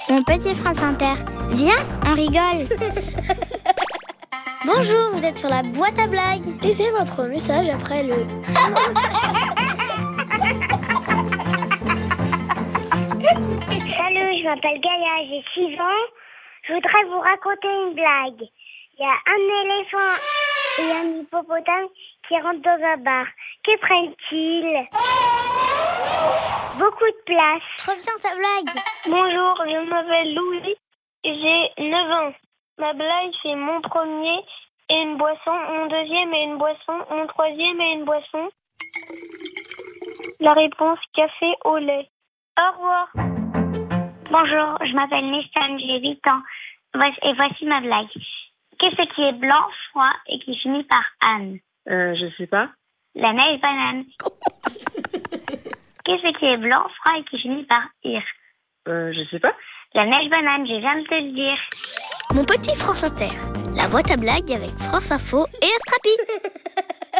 Mon petit France Inter. Viens, on rigole. Bonjour, vous êtes sur la boîte à blagues. Laissez votre message après le... Salut, je m'appelle Gaïa, j'ai 6 ans. Je voudrais vous raconter une blague. Il y a un éléphant et un hippopotame qui rentrent dans un bar. Que prennent-ils? Beaucoup de place. Trop bien ta blague. Bonjour, je m'appelle Louis, j'ai 9 ans. Ma blague, c'est mon premier et une boisson, mon deuxième et une boisson, mon troisième et une boisson. La réponse, café au lait. Au revoir. Bonjour, je m'appelle Nissan, j'ai 8 ans. Et voici ma blague. Qu'est-ce qui est blanc, froid et qui finit par Anne? Je sais pas. La neige banane. Qu'est-ce qui est blanc, froid et qui finit par ir? Je sais pas. La neige banane, je viens de te le dire. Mon petit France Inter. La boîte à blagues avec France Info et Astrapi.